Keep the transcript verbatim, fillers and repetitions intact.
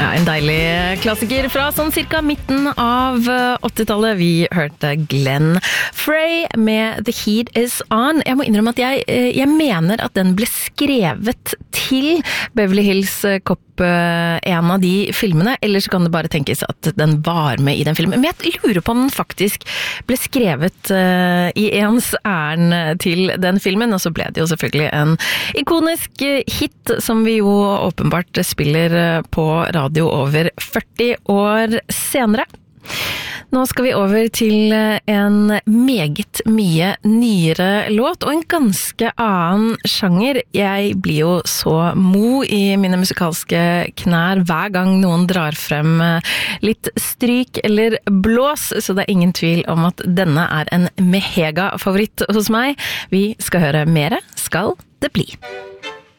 Ja, en deilig klassiker fra sånn cirka midten av åttitallet. Vi hørte Glenn Frey med The Heat Is On. Jeg må innrømme at jeg, jeg mener at den ble skrevet til Beverly Hills Cop, en av de filmene, eller så kan det bare tenkes at den var med i den filmen. Men jeg lurer på om den faktisk ble skrevet uh, i ens ærend til den filmen, og så ble det jo selvfølgelig en ikonisk hit som vi jo åpenbart spiller på radio over førti år senere. Nå skal vi over til en meget mye nyere låt, og en ganske annen sjanger. Jeg blir jo så mo i mine musikalske knær hver gang noen drar frem litt stryk eller blås, så det er ingen tvil om at denne er en mega favoritt hos meg. Vi skal høre mere, skal det bli.